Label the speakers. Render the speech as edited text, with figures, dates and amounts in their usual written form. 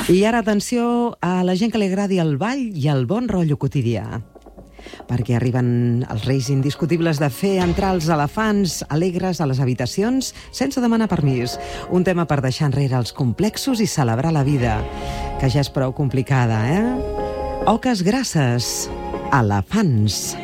Speaker 1: I ara atenció a la gent que li agradi el ball i el bon rotllo quotidià. Perquè arriben els reis indiscutibles de fer entrar els elefants alegres a les habitacions sense demanar permís. Un tema per deixar enrere els complexos i celebrar la vida, que ja és prou complicada, eh? Oques grasses, elefants.